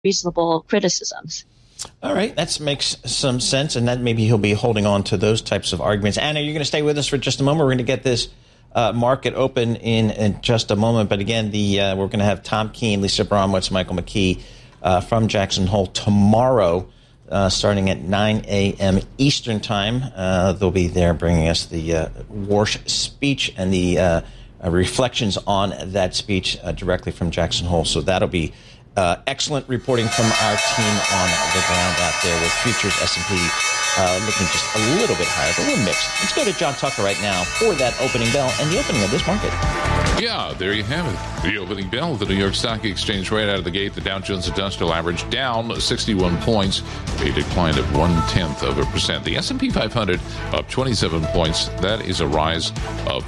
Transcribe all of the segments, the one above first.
reasonable criticisms. All right, that makes some sense, and that maybe he'll be holding on to those types of arguments. Anna, you're going to stay with us for just a moment. We're going to get this market open in just a moment. But again, we're going to have Tom Keene, Lisa Bromwitz, Michael McKee from Jackson Hole tomorrow, starting at 9 a.m. Eastern Time. They'll be there bringing us the Warsh speech and the reflections on that speech directly from Jackson Hole. So that'll be excellent reporting from our team on the ground out there with futures S&P looking just a little bit higher, but we're mixed. Let's go to John Tucker right now for that opening bell and the opening of this market. Yeah, there you have it. The opening bell of the New York Stock Exchange right out of the gate. The Dow Jones Industrial Average down 61 points, a decline of 0.1%. The S&P 500 up 27 points. That is a rise of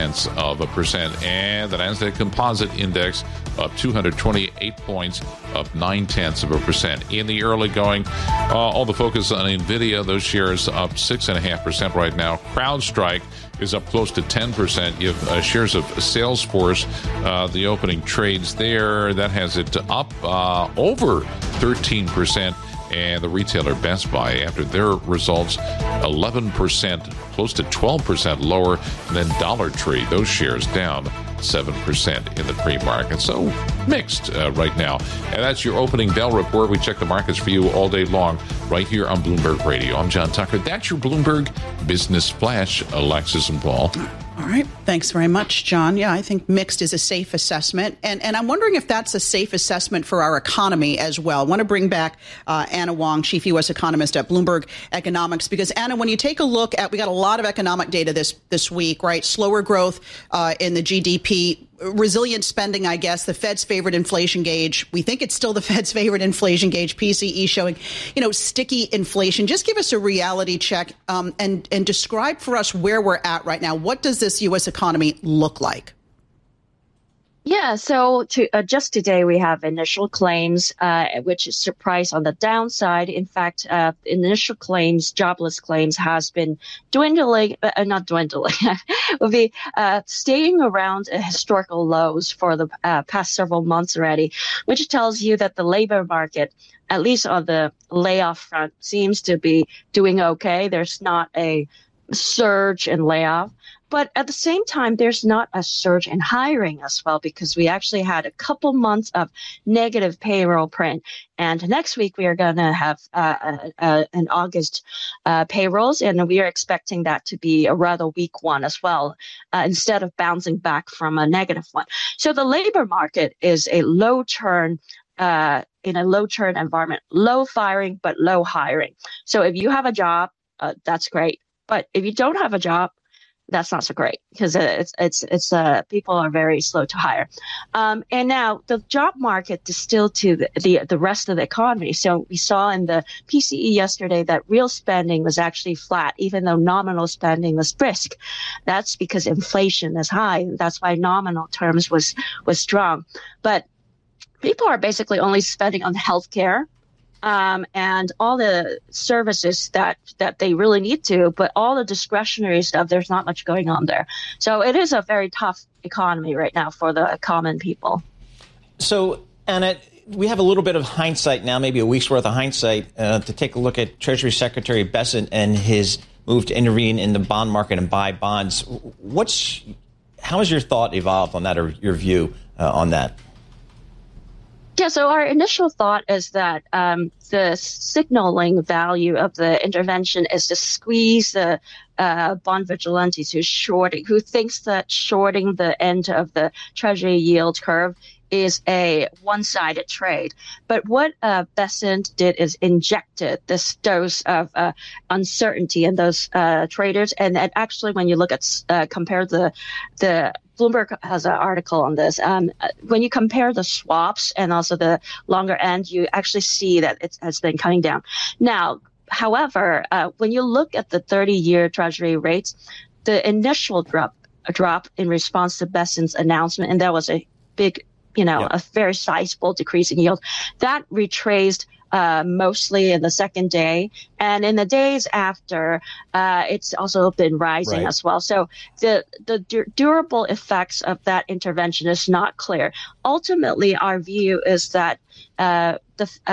0.4%. And the Nasdaq Composite Index up 228 points, up 0.9%. In the early going, all the focus on NVIDIA. Those shares up 6.5% right now. CrowdStrike is up close to 10%. You have shares of Salesforce, the opening trades there, that has it up over 13%. And the retailer Best Buy, after their results, 11%, close to 12% lower than Dollar Tree. Those shares down 7% in the pre-market. So mixed right now. And that's your opening bell report. We check the markets for you all day long right here on Bloomberg Radio. I'm John Tucker. That's your Bloomberg Business Flash, Alexis and Paul. All right. Thanks very much, John. Yeah, I think mixed is a safe assessment. And I'm wondering if that's a safe assessment for our economy as well. I want to bring back Anna Wong, Chief U.S. Economist at Bloomberg Economics, because, Anna, when you take a look at, we got a lot of economic data this week, right? Slower growth in the GDP, resilient spending, I guess, the Fed's favorite inflation gauge. We think it's still the Fed's favorite inflation gauge, PCE, showing, sticky inflation. Just give us a reality check and describe for us where we're at right now. What does this U.S. economy look like? Yeah, so just today we have initial claims, which is surprise on the downside. In fact, initial claims, jobless claims, has been dwindling, not dwindling, will be staying around historical lows for the past several months already, which tells you that the labor market, at least on the layoff front, seems to be doing okay. There's not a surge in layoff. But at the same time, there's not a surge in hiring as well, because we actually had a couple months of negative payroll print. And next week, we are going to have an August payrolls, and we are expecting that to be a rather weak one as well, instead of bouncing back from a negative one. So the labor market is a low churn in a low churn environment, low firing, but low hiring. So if you have a job, that's great. But if you don't have a job, that's not so great, because it's people are very slow to hire. And now the job market distilled to the rest of the economy. So we saw in the PCE yesterday that real spending was actually flat, even though nominal spending was brisk. That's because inflation is high. That's why nominal terms was strong. But people are basically only spending on healthcare, and all the services that they really need to, but all the discretionary stuff, there's not much going on there. So it is a very tough economy right now for the common people. So, Anna, we have a little bit of hindsight now, maybe a week's worth of hindsight, to take a look at Treasury Secretary Bessent and his move to intervene in the bond market and buy bonds. How has your thought evolved on that, or your view on that? Yeah, so our initial thought is that the signaling value of the intervention is to squeeze the bond vigilantes who thinks that shorting the end of the Treasury yield curve is a one-sided trade. But what Bessent did is injected this dose of uncertainty in those traders. And actually, when you look at compare the Bloomberg has an article on this. When you compare the swaps and also the longer end, you actually see that it has been coming down. Now, however, when you look at the 30-year Treasury rates, the initial drop in response to Bessent's announcement, and there was a big, a very sizable decrease in yield, that retraced mostly in the second day. And in the days after, it's also been rising as well. So the durable effects of that intervention is not clear. Ultimately, our view is that the